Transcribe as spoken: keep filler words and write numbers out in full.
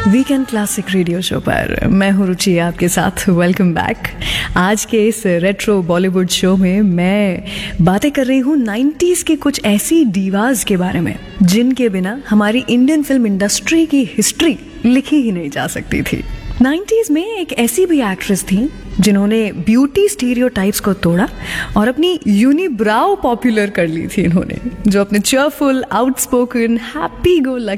Weekend classic radio show पर मैं हूँ रुचि आपके साथ। Welcome back. आज के इस रेट्रो बॉलीवुड शो में मैं बातें कर रही हूँ नाइन्टीज़ की कुछ ऐसी डीवाज के बारे में जिनके बिना हमारी इंडियन फिल्म इंडस्ट्री की हिस्ट्री लिखी ही नहीं जा सकती थी। नाइन्टीज़ में एक ऐसी भी एक्ट्रेस थी जिन्होंने ब्यूटी स्टीरियोटाइप्स को तोड़ा और अपनी यूनिब्राउ पॉपुलर कर ली थी इन्होंने, जो अपने चेयरफुल, आउटस्पोकन, हैप्पी गो